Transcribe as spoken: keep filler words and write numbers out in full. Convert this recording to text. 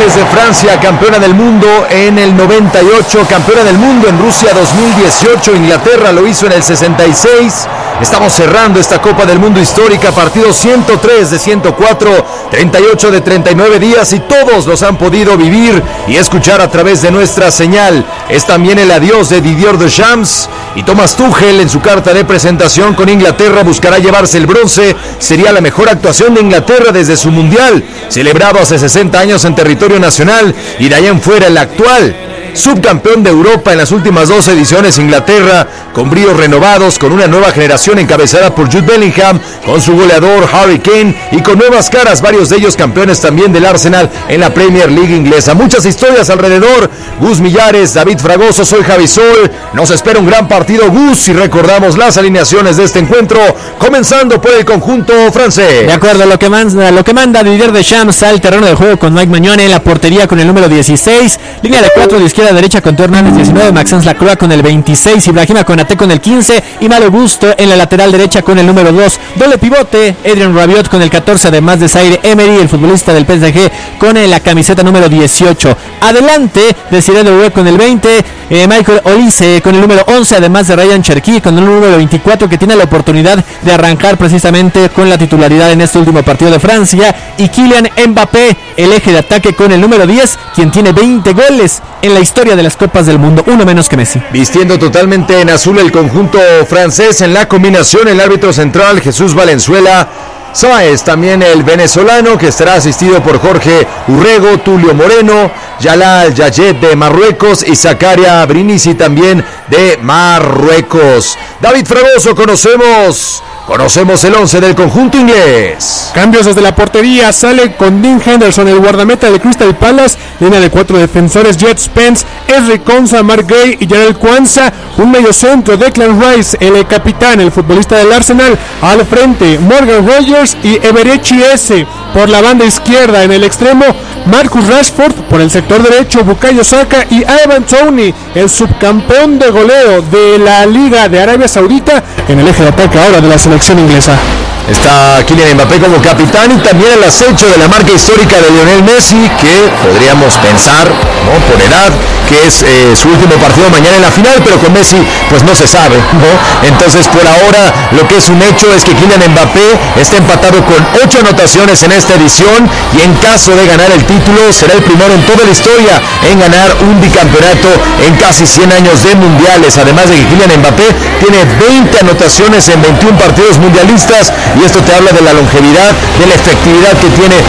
Gales de Francia, campeona del mundo en el noventa y ocho, campeona del mundo en Rusia dos mil dieciocho, Inglaterra lo hizo en el sesenta y seis. Estamos cerrando esta Copa del Mundo histórica, partido ciento tres de ciento cuatro, treinta y ocho de treinta y nueve días, y todos los han podido vivir y escuchar a través de nuestra señal. Es también el adiós de Didier Deschamps, y Thomas Tuchel en su carta de presentación con Inglaterra buscará llevarse el bronce. Sería la mejor actuación de Inglaterra desde su mundial, celebrado hace sesenta años en territorio nacional, y de allá en fuera el actual subcampeón de Europa en las últimas dos ediciones. Inglaterra con bríos renovados, con una nueva generación encabezada por Jude Bellingham, con su goleador Harry Kane, y con nuevas caras, varios de ellos campeones también del Arsenal en la Premier League inglesa. Muchas historias alrededor. Gus Millares, David Fragoso, soy Javi Sol. Nos espera un gran partido, Gus, y recordamos las alineaciones de este encuentro, comenzando por el conjunto francés. De acuerdo, lo que manda, lo que manda Didier Deschamps al terreno de juego con Mike Maignan en la portería con el número dieciséis, línea de cuatro de izquierda a derecha con Teo Hernández diecinueve, Maxence Lacroix con el veintiséis, Ibrahima Konaté con el quince y Malo Gusto en la lateral derecha con el número dos. Doble pivote, Adrien Rabiot con el catorce, además de Zaire Emery, el futbolista del P S G, con la camiseta número dieciocho. Adelante, Desiree Doué con el veinte, eh, Michael Olise con el número once, además de Ryan Cherki con el número veinticuatro, que tiene la oportunidad de arrancar precisamente con la titularidad en este último partido de Francia, y Kylian Mbappé, el eje de ataque con el número diez, quien tiene veinte goles en la historia de las Copas del Mundo, uno menos que Messi. Vistiendo totalmente en azul el conjunto francés, en la combinación el árbitro central Jesús Valenzuela Sáez, también el venezolano, que estará asistido por Jorge Urrego, Tulio Moreno, Yalal Yayet de Marruecos y Zakaria Brindisi también de Marruecos. David Fragoso, conocemos Conocemos el once del conjunto inglés. Cambios desde la portería, sale con Dean Henderson, el guardameta de Crystal Palace, línea de cuatro defensores, Jet Spence, Ezri Konsa, Mark Gay y Jarell Quansah, un medio centro, Declan Rice, el capitán, el futbolista del Arsenal, al frente, Morgan Rogers y Eberechi Eze. Por la banda izquierda, en el extremo, Marcus Rashford, por el sector derecho, Bukayo Saka y Ivan Toney, el subcampeón de goleo de la Liga de Arabia Saudita, en el eje de ataque ahora de la selección inglesa. Está Kylian Mbappé como capitán, y también el acecho de la marca histórica de Lionel Messi, que podríamos pensar, ¿no?, por edad, que es eh, su último partido mañana en la final, pero con Messi pues no se sabe, ¿no? Entonces por ahora lo que es un hecho es que Kylian Mbappé está empatado con ocho anotaciones en esta edición, y en caso de ganar el título será el primero en toda la historia en ganar un bicampeonato en casi cien años de mundiales. Además de que Kylian Mbappé tiene veinte anotaciones en veintiún partidos mundialistas, y esto te habla de la longevidad, de la efectividad que tiene